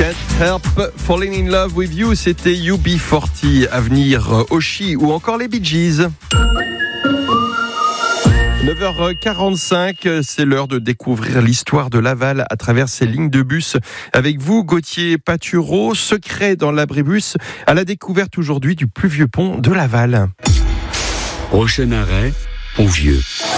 Can't Help Falling in Love with You, c'était UB40, Avenir, Oshi ou encore les Bee Gees. 9h45, c'est l'heure de découvrir l'histoire de Laval à travers ces lignes de bus. Avec vous, Gauthier Patureau, secret dans l'abribus, à la découverte aujourd'hui du plus vieux pont de Laval. Prochain arrêt, Pont-Vieux.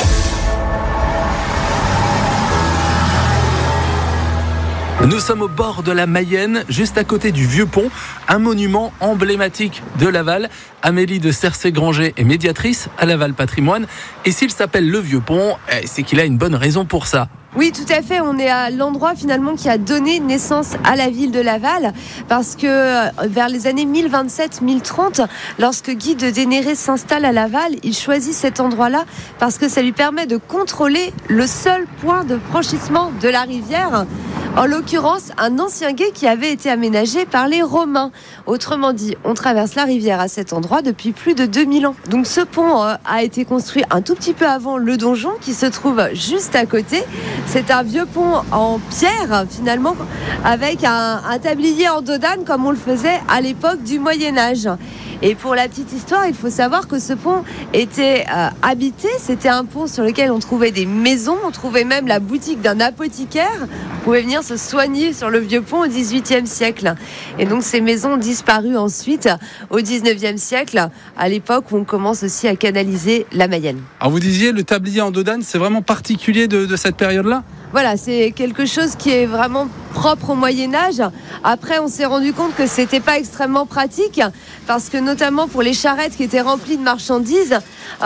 Nous sommes au bord de la Mayenne, juste à côté du Vieux Pont, un monument emblématique de Laval. Amélie de Cercé-Granger est médiatrice à Laval Patrimoine. Et s'il s'appelle le Vieux Pont, c'est qu'il a une bonne raison pour ça. Oui, tout à fait. On est à l'endroit finalement qui a donné naissance à la ville de Laval, parce que vers les années 1027-1030, lorsque Guy de Dénéré s'installe à Laval, il choisit cet endroit-là parce que ça lui permet de contrôler le seul point de franchissement de la rivière. En l'occurrence, un ancien gué qui avait été aménagé par les Romains. Autrement dit, on traverse la rivière à cet endroit depuis plus de 2000 ans. Donc ce pont a été construit un tout petit peu avant le donjon qui se trouve juste à côté. C'est un vieux pont en pierre finalement, avec un tablier en dodane comme on le faisait à l'époque du Moyen-Âge. Et pour la petite histoire, il faut savoir que ce pont était habité. C'était un pont sur lequel on trouvait des maisons, on trouvait même la boutique d'un apothicaire. On pouvait venir se soigner sur le vieux pont au XVIIIe siècle. Et donc ces maisons ont disparu ensuite au XIXe siècle, à l'époque où on commence aussi à canaliser la Mayenne. Alors vous disiez, le tablier en dodane, c'est vraiment particulier de cette période-là ? Voilà, c'est quelque chose qui est vraiment propre au Moyen-Âge. Après, on s'est rendu compte que c'était pas extrêmement pratique, parce que notamment pour les charrettes qui étaient remplies de marchandises,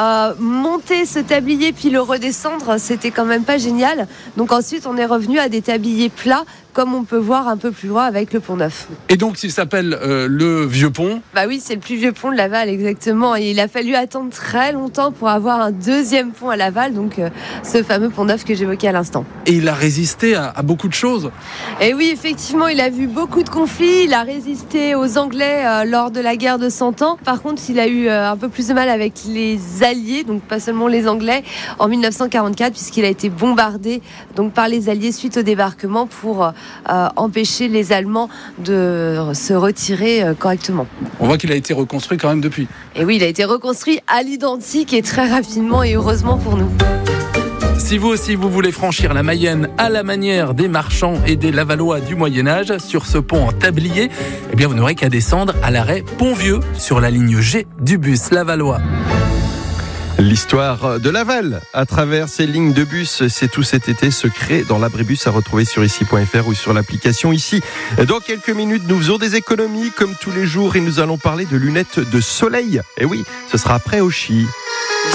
monter ce tablier puis le redescendre, c'était quand même pas génial. Donc ensuite, on est revenu à des tabliers plats, comme on peut voir un peu plus loin avec le Pont Neuf. Et donc, s'il s'appelle le Vieux Pont ? Bah oui, c'est le plus vieux pont de Laval, exactement. Et il a fallu attendre très longtemps pour avoir un deuxième pont à Laval, donc ce fameux Pont Neuf que j'évoquais à l'instant. Et il a résisté à beaucoup de choses. Et oui, effectivement, il a vu beaucoup de conflits. Il a résisté aux Anglais lors de la guerre de 100 ans. Par contre, il a eu un peu plus de mal avec les Alliés, donc pas seulement les Anglais, en 1944, puisqu'il a été bombardé donc, par les Alliés suite au débarquement pour empêcher les Allemands de se retirer correctement. On voit qu'il a été reconstruit quand même depuis. Et oui, il a été reconstruit à l'identique et très rapidement et heureusement pour nous. Si vous aussi vous voulez franchir la Mayenne à la manière des marchands et des Lavallois du Moyen-Âge sur ce pont en tablier, eh bien vous n'aurez qu'à descendre à l'arrêt Pont-Vieux sur la ligne G du bus lavallois. L'histoire de Laval à travers ces lignes de bus, c'est tout cet été secret dans l'abribus à retrouver sur ici.fr ou sur l'application Ici. Dans quelques minutes, nous faisons des économies comme tous les jours et nous allons parler de lunettes de soleil. Et oui, ce sera après Oshi.